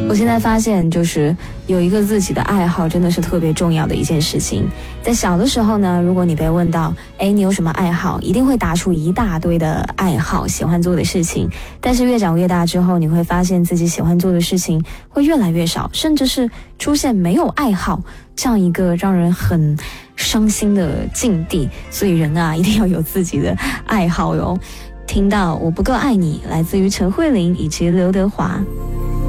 我现在发现，就是有一个自己的爱好，真的是特别重要的一件事情。在小的时候呢，如果你被问到，你有什么爱好，一定会答出一大堆的爱好，喜欢做的事情。但是越长越大之后，你会发现自己喜欢做的事情会越来越少，甚至是出现没有爱好这样一个让人很伤心的境地。所以人啊，一定要有自己的爱好哟。听到我不够爱你，来自于陈慧琳以及刘德华。